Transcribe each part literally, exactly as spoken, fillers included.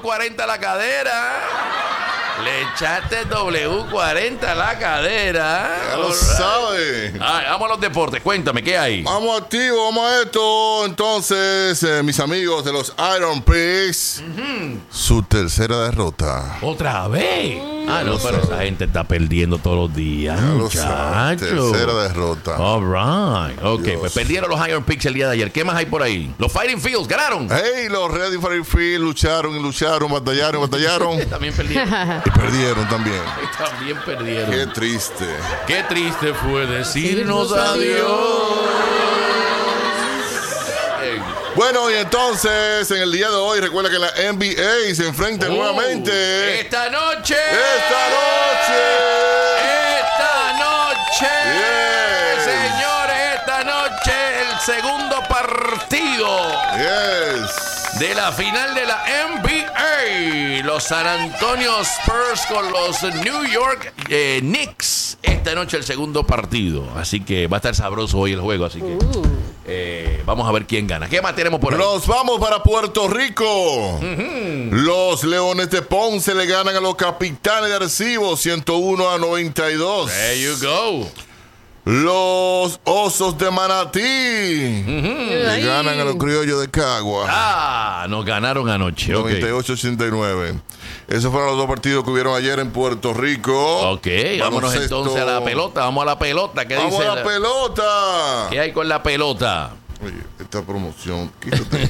cuarenta a la cadera. Le echaste W cuarenta a la cadera. Ya lo sabe. Ay, vamos a los deportes. Cuéntame, ¿qué hay? Vamos activos, vamos a esto. Entonces, eh, mis amigos de los Iron Pigs, uh-huh. su tercera derrota. ¿Otra vez? Ah, no, pero esa gente está perdiendo todos los días, muchachos. Tercera derrota. All right. Ok, Dios. Pues perdieron los Iron Pigs el día de ayer. ¿Qué más hay por ahí? Los Fighting Fields ganaron. Hey, los Ready Fighting Fields lucharon y lucharon, batallaron, batallaron. También perdieron. Y perdieron también. Y también perdieron. Qué triste. Qué triste fue decirnos adiós. Bueno, y entonces, en el día de hoy, recuerda que la N B A se enfrenta oh, nuevamente. ¡Esta noche! ¡Esta noche! ¡Esta noche! Yes. Señores, esta noche el segundo partido. Yes. De la final de la N B A. Los San Antonio Spurs con los New York eh, Knicks. Esta noche el segundo partido. Así que va a estar sabroso hoy el juego. Así que uh. eh, vamos a ver quién gana. ¿Qué más tenemos por ahí? Nos vamos para Puerto Rico. Uh-huh. Los Leones de Ponce le ganan a los Capitanes de Arecibo ciento uno a noventa y dos. There you go. Los Osos de Manatí uh-huh. le ganan a los Criollos de Cagua. Ah, nos ganaron anoche. noventa y ocho a ochenta y nueve. Esos fueron los dos partidos que hubieron ayer en Puerto Rico. Ok, vámonos esto. entonces a la pelota. Vamos a la pelota. ¿Qué Vamos dice a la, la pelota. ¿Qué hay con la pelota? Oye, esta promoción. Quítate.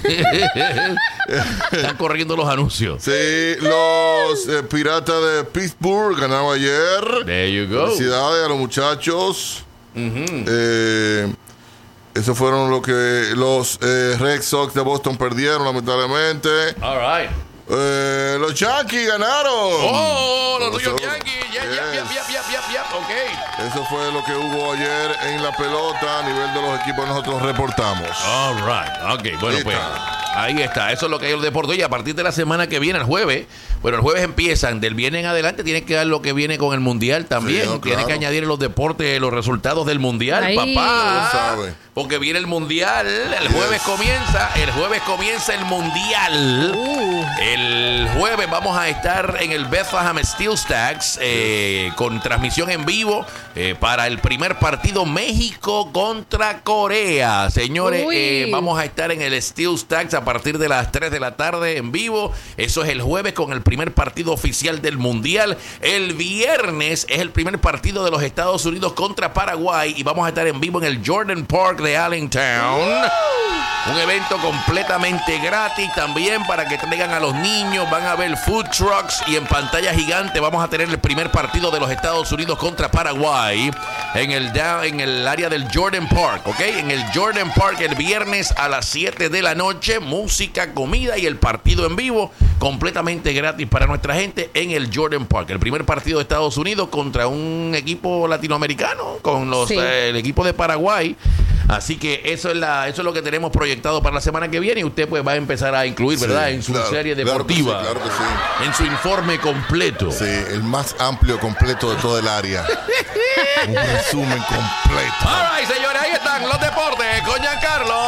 Están corriendo los anuncios. Sí, los eh, Piratas de Pittsburgh ganaron ayer. There you go. Felicidades a los muchachos. Uh-huh. Eh, esos fueron lo que los eh, Red Sox de Boston perdieron, lamentablemente. All right. Eh, los Yankees ganaron. Oh, los tuyos Yankees. Yeah, yes. yeah, yeah, yeah, yeah, yeah, yeah. Okay. Eso fue lo que hubo ayer en la pelota a nivel de los equipos que nosotros reportamos. All right. Ok, bueno, pues ahí está. Eso es lo que hay en el deporte. Y a partir de la semana que viene, el jueves, bueno, el jueves empiezan. Del viernes en adelante tienes que dar lo que viene con el Mundial también. Sí, no, tienes claro. que añadir en los deportes los resultados del Mundial, Ahí. papá. Sabe. Porque viene el Mundial. El jueves yes. comienza. El jueves comienza el Mundial. Uh. El jueves vamos a estar en el Bethlehem Steel Stacks eh, con transmisión en vivo eh, para el primer partido México contra Corea. Señores, eh, vamos a estar en el Steel Stacks a partir de las tres de la tarde en vivo. Eso es el jueves con el primer partido oficial del Mundial. El viernes es el primer partido de los Estados Unidos contra Paraguay y vamos a estar en vivo en el Jordan Park de Allentown. Un evento completamente gratis también para que traigan a los niños. Van a ver food trucks y en pantalla gigante vamos a tener el primer partido de los Estados Unidos contra Paraguay en el, en el área del Jordan Park, ¿ok? En el Jordan Park el viernes a las siete de la noche. Música, comida y el partido en vivo completamente gratis para nuestra gente en el Jordan Park. El primer partido de Estados Unidos contra un equipo latinoamericano con los sí. eh, el equipo de Paraguay. Así que eso es la eso es lo que tenemos proyectado para la semana que viene y usted pues va a empezar a incluir, sí, ¿verdad? En su claro, serie deportiva. Claro que sí, claro que sí. En su informe completo. Sí, el más amplio completo de todo el área. Un resumen completo. All right, señores, ahí están los deportes con Giancarlo.